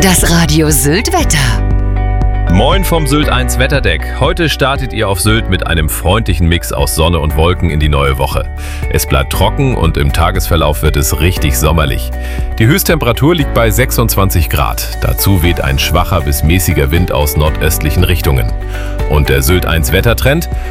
Das Radio Sylt Wetter. Moin vom Sylt 1 Wetterdeck. Heute startet ihr auf Sylt mit einem freundlichen Mix aus Sonne und Wolken in die neue Woche. Es bleibt trocken und im Tagesverlauf wird es richtig sommerlich. Die Höchsttemperatur liegt bei 26 Grad. Dazu weht ein schwacher bis mäßiger Wind aus nordöstlichen Richtungen. Und der Sylt 1 Wettertrend: